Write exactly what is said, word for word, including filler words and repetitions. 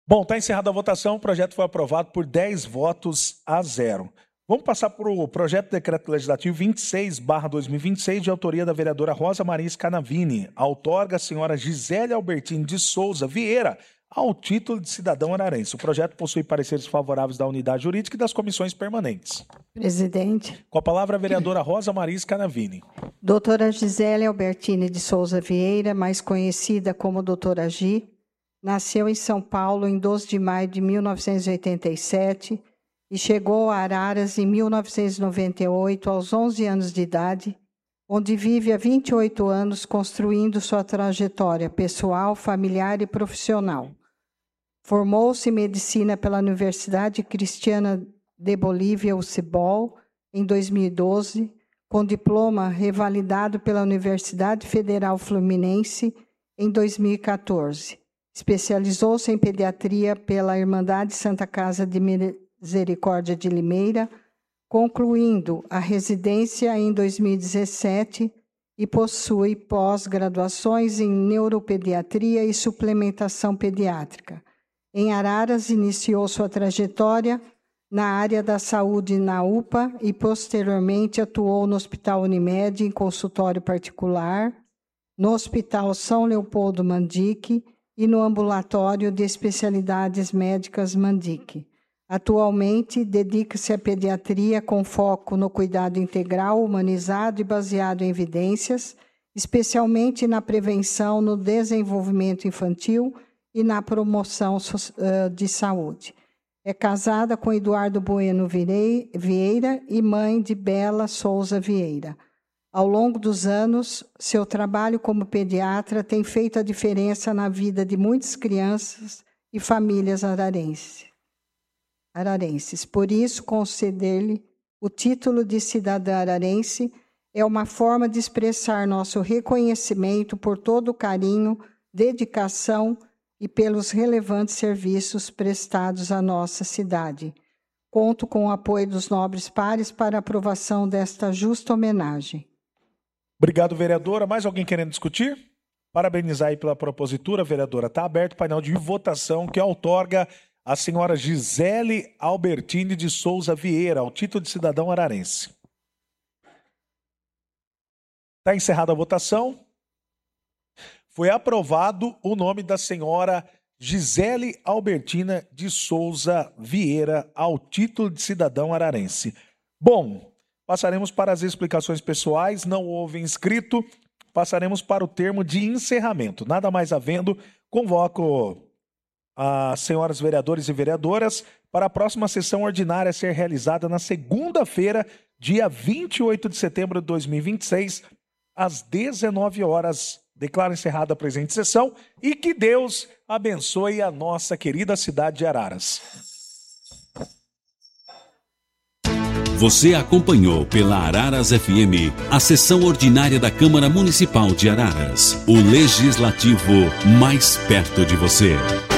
Bom, está encerrada a votação, o projeto foi aprovado por dez votos a zero. Vamos passar para o projeto de decreto legislativo vinte e seis barra dois mil e vinte e seis, de autoria da vereadora Rosa Maria Scanavini. A outorga a senhora Gisele Albertini de Souza Vieira ao título de cidadão ararense. O projeto possui pareceres favoráveis da unidade jurídica e das comissões permanentes. Presidente. Com a palavra a vereadora Rosa Maria Scanavini. Doutora Gisele Albertini de Souza Vieira, mais conhecida como doutora Gi, nasceu em São Paulo em doze de maio de mil novecentos e oitenta e sete e chegou a Araras em mil novecentos e noventa e oito, aos onze anos de idade, onde vive há vinte e oito anos construindo sua trajetória pessoal, familiar e profissional. Formou-se em medicina pela Universidade Cristiana de Bolívia, U C B O L, em dois mil e doze, com diploma revalidado pela Universidade Federal Fluminense em dois mil e quatorze. Especializou-se em pediatria pela Irmandade Santa Casa de Misericórdia de Limeira, concluindo a residência em dois mil e dezessete e possui pós-graduações em neuropediatria e suplementação pediátrica. Em Araras, iniciou sua trajetória na área da saúde na U P A e, posteriormente, atuou no Hospital Unimed em consultório particular, no Hospital São Leopoldo Mandique e no Ambulatório de Especialidades Médicas Mandique. Atualmente, dedica-se à pediatria com foco no cuidado integral, humanizado e baseado em evidências, especialmente na prevenção, no desenvolvimento infantil e na promoção de saúde. É casada com Eduardo Bueno Vieira e mãe de Bela Souza Vieira. Ao longo dos anos, seu trabalho como pediatra tem feito a diferença na vida de muitas crianças e famílias ararenses. ararenses. Por isso, conceder-lhe o título de cidadã ararense é uma forma de expressar nosso reconhecimento por todo o carinho, dedicação e pelos relevantes serviços prestados à nossa cidade. Conto com o apoio dos nobres pares para a aprovação desta justa homenagem. Obrigado, vereadora. Mais alguém querendo discutir? Parabenizar aí pela propositura, vereadora. Está aberto o painel de votação que outorga a senhora Gisele Albertini de Souza Vieira ao título de cidadão ararense. Está encerrada a votação. Foi aprovado o nome da senhora Gisele Albertina de Souza Vieira ao título de cidadão ararense. Bom, passaremos para as explicações pessoais, não houve inscrito, passaremos para o termo de encerramento. Nada mais havendo, convoco as senhoras vereadores e vereadoras para a próxima sessão ordinária a ser realizada na segunda-feira, dia vinte e oito de setembro de dois mil e vinte e seis, às dezenove horas. Declaro encerrada a presente sessão e que Deus abençoe a nossa querida cidade de Araras. Você acompanhou pela Araras F M a sessão ordinária da Câmara Municipal de Araras. O Legislativo mais perto de você.